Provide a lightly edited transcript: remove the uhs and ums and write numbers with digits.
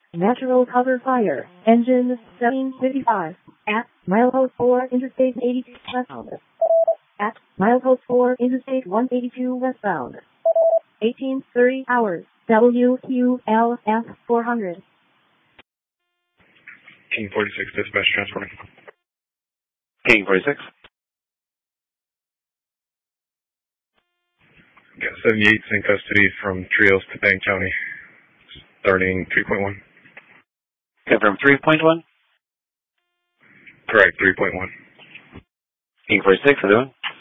Natural cover fire. Engine 755. At milepost 4 Interstate 82 westbound. At milepost 4 Interstate 182 westbound. 1830 hours. WQLF 400. King 46 dispatch transporting. King 46. Got 78s in custody from Trios to Dane County, starting 3.1. Confirm 3.1. Correct, 3.1. King 46, other one.